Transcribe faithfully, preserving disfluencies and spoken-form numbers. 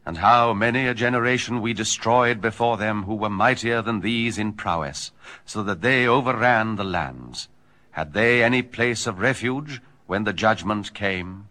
and how many a generation we destroyed before them who were mightier than these in prowess, so that they overran the lands. Had they any place of refuge when the judgment came?